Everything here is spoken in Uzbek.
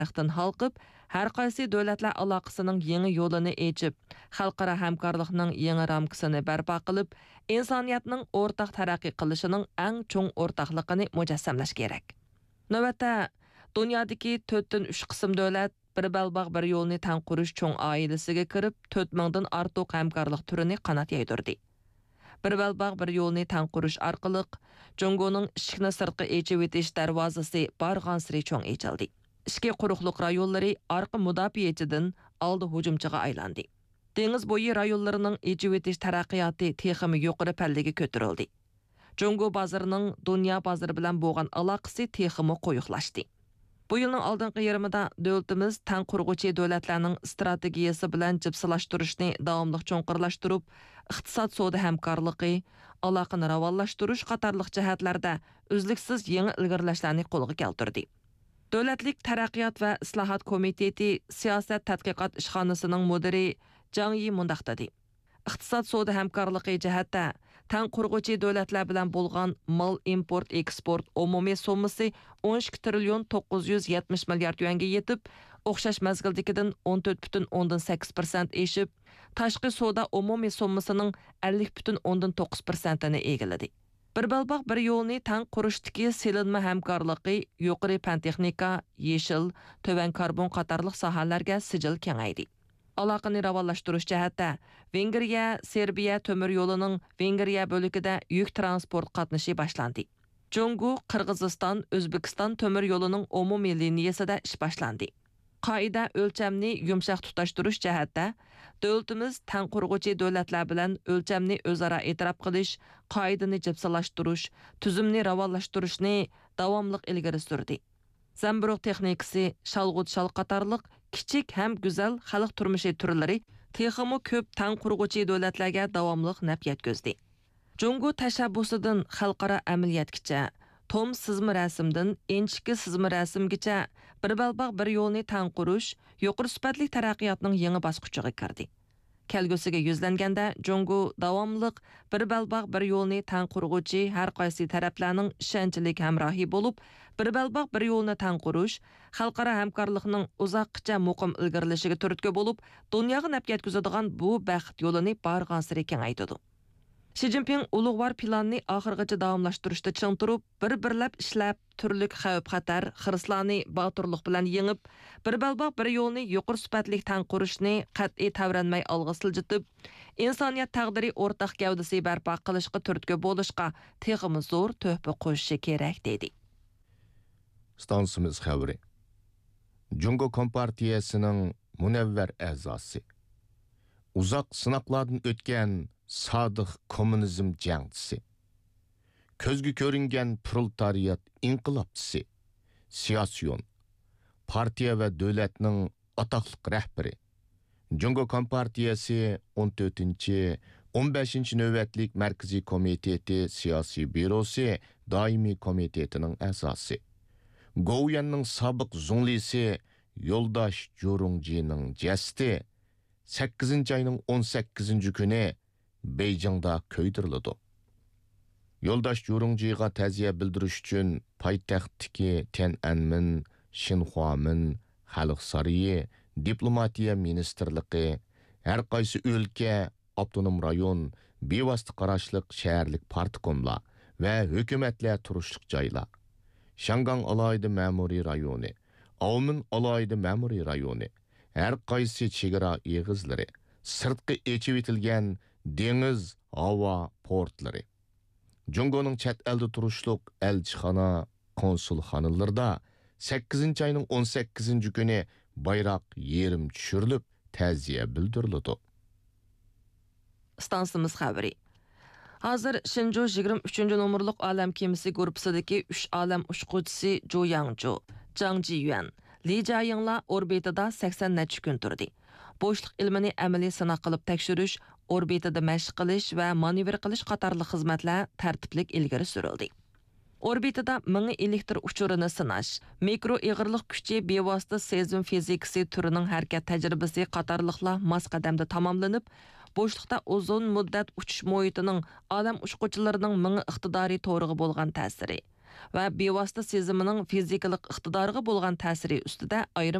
ixtin halqib, har qaysi davlatlar aloqasining yangi yo'lini echib, xalqaro hamkorlikning yangi ramkasini barpo qilib, insoniyatning o'rtaq taraqqiy qilishining eng cho'ng o'rtaqligini mujassamlash kerak. Navbatda, dunyodagi 4dan 3 qism davlat bir balbaq bir yo'lni tan qurish cho'ng oilasiga kirib, 4000 dan ortiq hamkorlik turini qanot yaydirdi. Bir balbaq bir yo'lni tan qurish orqali Jungoning ishikni sirtqa echib etish darvozasi barg'ansiri cho'ng echildi. Ishki quruqliq rayonlari orqa mudofaachidan oldi hujumchiga aylandi. Dengiz bo'yi rayonlarining echib etish taraqqiyoti texmi yuqori pallaga ko'tarildi. Jungo bozorining dunyo bozori bilan bo'lgan aloqasi texmi qo'yiqlashdi. Bu yilning oldingi yarmida davlatimiz tan qurg'uvchi davlatlarning strategiyasi bilan jipsilashtirishni davomli cho'nqirlashtirib, iqtisod savdo hamkorligi, aloqani rivojlantirish qatorliq jihatlarda uzluksiz yangi ilgirlashlarni qo'lga keltirdi. Davlatlik taraqqiyot va islohot komiteti siyosat tadqiqot ishxonasining mudiri Jang Yi mundaq dedi. Iqtisod savdo hamkorligi jihatda tan qurg'uvchi davlatlar bilan bo'lgan mal import eksport umumiy summasi 12 trillion 970 milliard yuanga yetib, o'xshash mazgildikidan 14,8% eshib, tashqi savdo umumiy summasining 50,9%ni egalladi. Bir balbaq bir yo'lni tan qurishdagi selinma hamkorligi yuqori fan texnika, yeshil, tovan karbon qatorliq sohalarga sijil kengaydi. Aloqani rivojlashtirish jihatda Vengriya, Serbiya temir yo'lining Vengriya bo'lagida yuk transport qatnashi boshlandi. Jungo, Qirg'iziston, O'zbekiston temir yo'lining umumiy liniyasida ish boshlandi. Qoida o'lchamni yumshoq tutashtirish jihatda davlatimiz tan qurg'uvchi davlatlar bilan o'lchamni o'zaro e'tirof qilish, qoidani jipsilashtirish, tuzumni rivojlantirishni davomli ilgari surdi. Zamburug texnikasi, shalg'ut shal qatorliq kichik ham go'zal xalq turmushi turlari texmi ko'p tan qurg'uvchi davlatlarga davomli naf yetkazdi. Jungo tashabbusidan xalqaro amaliyotgacha, tom sizma rasmdan enchiki sizma rasmgacha bir balbaq bir yo'lni tan qurish yuqori sifatli taraqqiyotning yangi bosqichiga kirdi. Kelgusiga yuzlanganda Jungo davomliq bir balbaq bir yo'lni tan qurg'uvchi har qaysi taraflarning ishonchli hamrohi bo'lib, bir balbaq bir yo'lni tan qurish xalqaro hamkorlikning uzoqcha muqim ilgarilishiga turtki bo'lib, dunyoga naf yetkazadigan bu baxt yo'lini barg'ansiri kengaytirdi. Xi Jinping ulug'vor planni oxirgacha davomlashtirishda ching turib, bir-birlab ishlab, turlik xavf-xatar, xirislarni boturlik bilan yengib, bir balbaq bir yo'lni yuqori sifatli tan qurishni qat'iy tavranmay olg'a siljitib, insoniyat taqdiri o'rtaq gavdasi barpo qilishga turtki bo'lishga texmi zo'r to'hfa qo'shishi kerak dedi. Stansimiz xabari. Jungo Kompartiyasining munavvar a'zosi. Uzoq sinoqlardan o'tgan sodiq kommunizm jangchisi. Ko'zga ko'ringan proletariat inqilobchisi. Siyosiyon. Partiya va davlatning atoqliq rahbari. Jungo Kompartiyasi 14-15 navbatlik Markaziy komiteti siyosiy byurosi doimiy komitetining a'zosi. Go'yanning sobiq zunglisi Yo'ldosh Jurungjining jasdi 8-ayning 18-kuni Beijingda ko'ydirildi. Yo'ldosh Jurungjiga ta'ziya bildirish uchun poytaxtdagi Tiananmen, Xinhuamin, Xalq saroyi, diplomatiya ministerligi, har qaysi o'lka, avtonom rayon, bevosita qarashliq shaharlik partkomlar va hukumatlar turishliq joylar, Shangang alohida ma'muriy rayoni, Avmin alohida ma'muriy rayoni, har qaysi chegara eg'izlari, sirtqi echib etilgan dengiz, havo portlari. Jungoning chet elda turishliq elchixona, konsulxonalarida 8-ayning 18-kuni bayroq yerim tushirilib, ta'ziya bildirildi. Stansimiz xabari. Hozir Shinju 23-nomerlik olam kemasi gruppasidagi 3 olam ushquvchisi Zhou Yangzhou, Zhang Jiyuan, Li Jiayinglar orbitida 80 necha kun turdi. Bo'shliq ilmini amaliy sinov qilib tekshirish, orbitida mashq qilish va manevr qilish qatorli xizmatlar tartiblik ilgari surildi. Orbitada ming elektr uchurini sinash, mikro ig'irlik kuchi bevosita sezim fizikasi turining harakat tajribasi qatorliqlar mos qadamda tamomlanib, bo'shliqda uzun muddat uchish muhitining olam uchquvchilarining ming iqtidoriy to'rig'i bo'lgan ta'siri, va bevosita sezimining fizikalik iqtidoriga bo'lgan ta'siri ustida ayrim